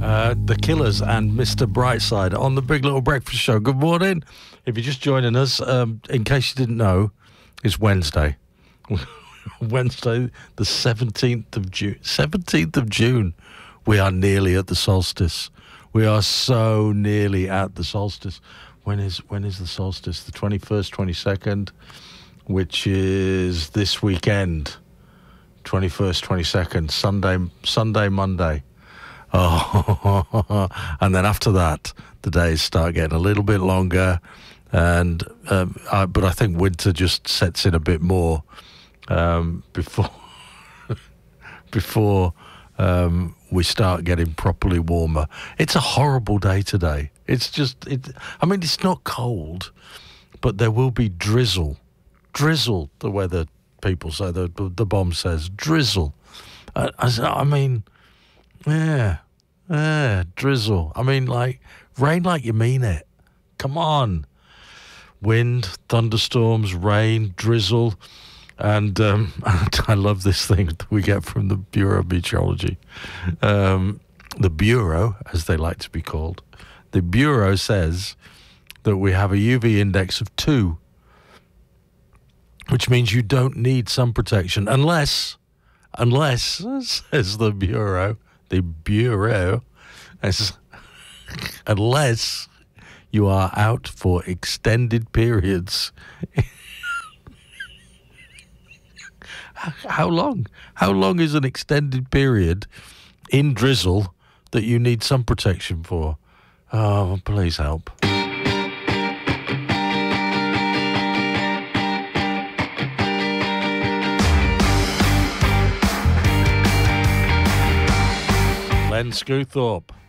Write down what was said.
The Killers and Mr. Brightside on the Big Little Breakfast Show. Good morning. If you're just joining us, in case you didn't know, it's Wednesday. Wednesday, the 17th of June. 17th of June. We are nearly at the solstice. We are so nearly at the solstice. When is the solstice? The 21st, 22nd, which is this weekend. 21st, 22nd, Sunday, Monday. Oh, and then after that, the days start getting a little bit longer, and but I think winter just sets in a bit more before we start getting properly warmer. It's a horrible day today. I mean, it's not cold, but there will be drizzle. Drizzle, the weather people say, the bomb says drizzle. I mean, yeah, drizzle. I mean, like, rain like you mean it. Come on. Wind, thunderstorms, rain, drizzle. And I love this thing that we get from the Bureau of Meteorology. The Bureau, as they like to be called, the Bureau says that we have a UV index of 2, which means you don't need sun protection unless, says the Bureau, unless you are out for extended periods. How long? How long is an extended period in drizzle that you need sun protection for? Oh, please help. Len Screwthorpe.